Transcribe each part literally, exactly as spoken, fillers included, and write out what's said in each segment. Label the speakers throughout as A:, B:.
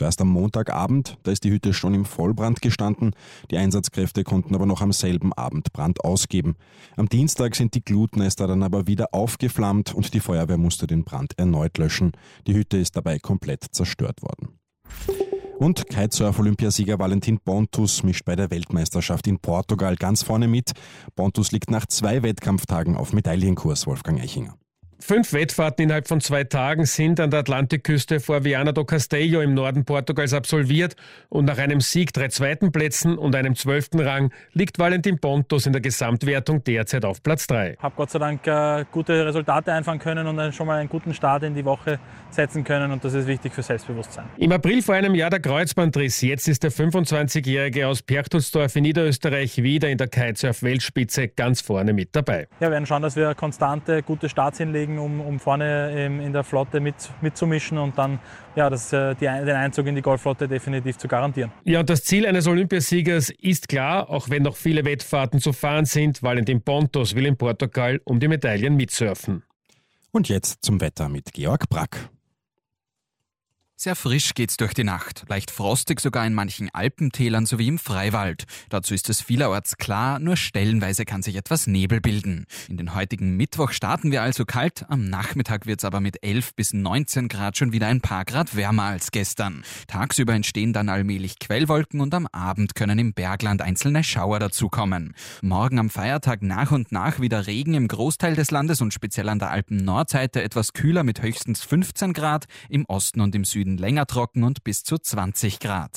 A: Zuerst am Montagabend, da ist die Hütte schon im Vollbrand gestanden. Die Einsatzkräfte konnten aber noch am selben Abend Brand ausgeben. Am Dienstag sind die Glutnester dann aber wieder aufgeflammt und die Feuerwehr musste den Brand erneut löschen. Die Hütte ist dabei komplett zerstört worden. Und Kitesurf-Olympiasieger Valentin Pontus mischt bei der Weltmeisterschaft in Portugal ganz vorne mit. Pontus liegt nach zwei Wettkampftagen auf Medaillenkurs, Wolfgang Eichinger.
B: Fünf Wettfahrten innerhalb von zwei Tagen sind an der Atlantikküste vor Viana do Castelo im Norden Portugals absolviert und nach einem Sieg, drei zweiten Plätzen und einem zwölften Rang liegt Valentin Pontus in der Gesamtwertung derzeit auf Platz drei.
C: Ich habe Gott sei Dank äh, gute Resultate einfahren können und dann schon mal einen guten Start in die Woche setzen können und das ist wichtig für Selbstbewusstsein.
B: Im April vor einem Jahr der Kreuzbandriss, jetzt ist der fünfundzwanzigjährige aus Perchtoldsdorf in Niederösterreich wieder in der Kitesurf-Weltspitze ganz vorne mit dabei.
C: Ja, wir werden schauen, dass wir konstante, gute Starts hinlegen, um, um vorne ähm, in der Flotte mit, mitzumischen und dann ja, das, äh, die, den Einzug in die Golfflotte definitiv zu garantieren.
B: Ja, und das Ziel eines Olympiasiegers ist klar, auch wenn noch viele Wettfahrten zu fahren sind. Valentin Pontus will in Portugal um die Medaillen mitsurfen.
A: Und jetzt zum Wetter mit Georg Brack.
D: Sehr frisch geht's durch die Nacht, leicht frostig sogar in manchen Alpentälern sowie im Freiwald. Dazu ist es vielerorts klar, nur stellenweise kann sich etwas Nebel bilden. In den heutigen Mittwoch starten wir also kalt, am Nachmittag wird's aber mit elf bis neunzehn Grad schon wieder ein paar Grad wärmer als gestern. Tagsüber entstehen dann allmählich Quellwolken und am Abend können im Bergland einzelne Schauer dazukommen. Morgen am Feiertag nach und nach wieder Regen im Großteil des Landes und speziell an der Alpen-Nordseite etwas kühler mit höchstens fünfzehn Grad, im Osten und im Süden länger trocken und bis zu zwanzig Grad.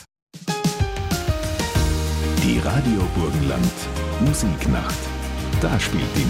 E: Die Radio Burgenland Musiknacht. Da spielt die